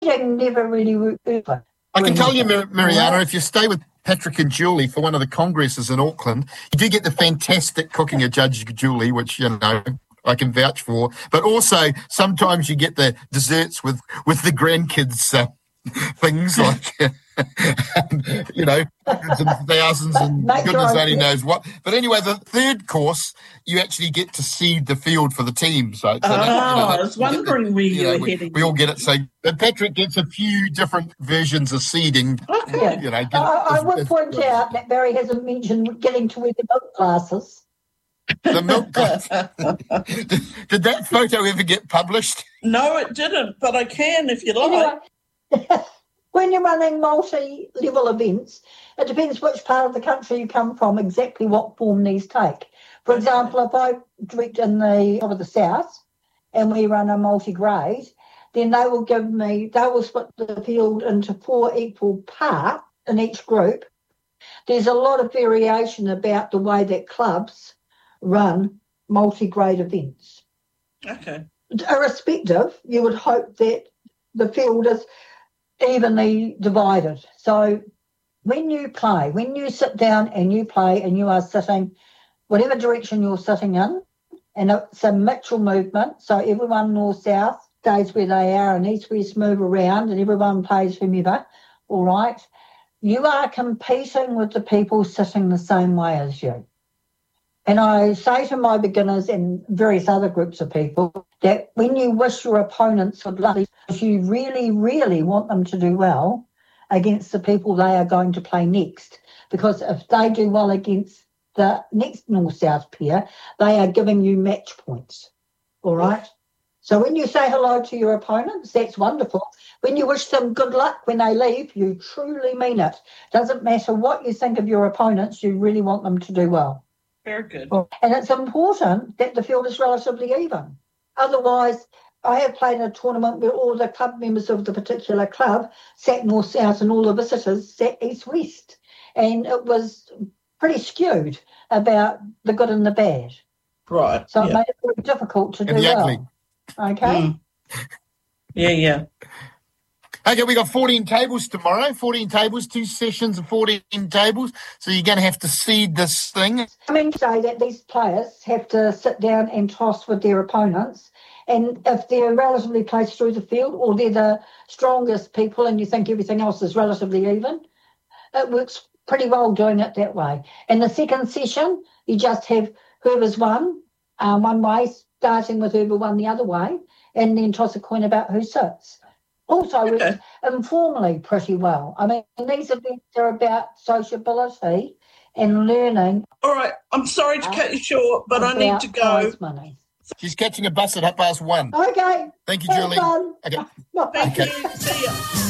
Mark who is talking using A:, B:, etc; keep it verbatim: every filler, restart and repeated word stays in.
A: never really worked.
B: I can tell you, Mar- Mariana, if you stay with Patrick and Julie for one of the congresses in Auckland, you do get the fantastic cooking of Judge Julie, which, you know, I can vouch for. But also, sometimes you get the desserts with, with the grandkids, uh, things like, you know, hundreds and thousands and goodness only knows what. But anyway, the third course, you actually get to seed the field for the team. So, so
C: oh,
B: that, you know, that,
C: I was wondering
B: the,
C: where you,
B: you know,
C: were
B: we,
C: heading.
B: we all get it. So Patrick gets a few different versions of seeding.
C: Okay.
B: You know,
A: I, I
B: as,
A: would
B: as,
A: point
B: as,
A: out that Barry hasn't mentioned getting to wear the milk glasses.
B: The milk glass. did, did that photo ever get published?
C: No, it didn't, but I can if you like.
A: Anyway, when you're running multi-level events, it depends which part of the country you come from, exactly what form these take. For example, if I direct in the of the south and we run a multi-grade, then they will give me, they will split the field into four equal parts in each group. There's a lot of variation about the way that clubs run multi-grade events.
C: Okay.
A: Irrespective, you would hope that the field is evenly divided. So when you play, when you sit down and you play and you are sitting, whatever direction you're sitting in, and it's a mutual movement, so everyone north-south stays where they are and east-west move around and everyone plays whomever, all right, you are competing with the people sitting the same way as you. And I say to my beginners and various other groups of people that when you wish your opponents good luck, if you really, really want them to do well against the people they are going to play next, because if they do well against the next north-south pair, they are giving you match points, all right? So when you say hello to your opponents, that's wonderful. When you wish them good luck when they leave, you truly mean it. Doesn't matter what you think of your opponents, you really want them to do well.
C: Very good.
A: And it's important that the field is relatively even. Otherwise, I have played in a tournament where all the club members of the particular club sat north-south and all the visitors sat east-west. And it was pretty skewed about the good and the bad.
C: Right.
A: So
C: yeah.
A: it made it very difficult to
B: and
A: do
B: the
A: well.
B: ugly.
A: Okay?
C: Mm. Yeah, yeah.
B: Okay, we got fourteen tables tomorrow, fourteen tables, two sessions of fourteen tables. So you're going to have to seed this thing.
A: I mean, say that these players have to sit down and toss with their opponents. And if they're relatively placed through the field or they're the strongest people and you think everything else is relatively even, it works pretty well doing it that way. In the second session, you just have whoever's won um, one way, starting with whoever won the other way, and then toss a coin about who sits. Also,
C: Okay.
A: it's informally pretty well. I mean, these events are about sociability and learning.
C: All right. I'm sorry to cut you short, but I need to go.
A: Prize money.
B: She's catching a bus at half past one.
A: Okay.
B: Thank you,
A: Have
B: Julie.
A: fun.
B: Okay.
C: Thank
B: Okay.
C: you. See ya.